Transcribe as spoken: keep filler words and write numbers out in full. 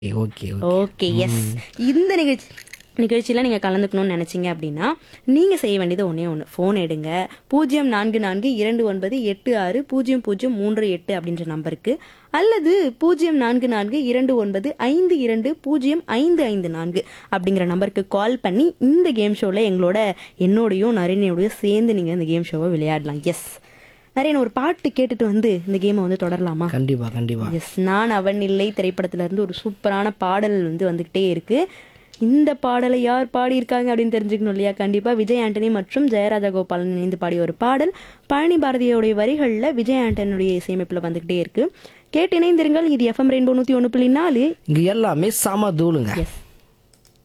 Okay okay okay yes. இந்த நிகழ்ச்சி நிகழ்ச்சியில் நீங்கள் கலந்துக்கணும்னு நினச்சிங்க அப்படின்னா நீங்கள் செய்ய வேண்டியது ஒன்றே ஒன்று, ஃபோன் எடுங்க. பூஜ்ஜியம் நான்கு நான்கு இரண்டு ஒன்பது எட்டு ஆறு பூஜ்ஜியம் பூஜ்ஜியம் மூன்று எட்டு அப்படின்ற நம்பருக்கு, அல்லது பூஜ்ஜியம் நான்கு நான்கு இரண்டு ஒன்பது ஐந்து இரண்டு பூஜ்ஜியம் ஐந்து ஐந்து நான்கு அப்படிங்கிற நம்பருக்கு கால் பண்ணி இந்த கேம் ஷோவில் எங்களோட என்னோடையும் நரேனோடையும் சேர்ந்து நீங்கள் இந்த கேம் ஷோவை விளையாடலாம். எஸ் நரேன், ஒரு பாட்டு கேட்டுட்டு வந்து இந்த கேமை வந்து தொடரலாமா? கண்டிப்பா கண்டிப்பா. எஸ், நான் அவன் இல்லை திரைப்படத்துல இருந்து ஒரு சூப்பரான பாடல் வந்து வந்துகிட்டே இருக்கு. இந்த பாடலை யார் பாடியிருக்காங்க அப்படின்னு தெரிஞ்சுக்கணும் இல்லையா? கண்டிப்பா விஜய் ஆண்டனி மற்றும் ஜெயராஜா கோபாலன் இணைந்து பாடிய ஒரு பாடல். பழனி பாரதியோடைய வரிகளில் விஜய் ஆண்டனியுடைய இசையமைப்புல வந்துகிட்டே இருக்கு. கேட்டு இணைந்திருங்கள். இது எஃப்எம் ரெயின்போ நூத்தி ஒன்று புள்ளி நாலு. இங்க எல்லாமே சம தூளுங்க. எஸ்.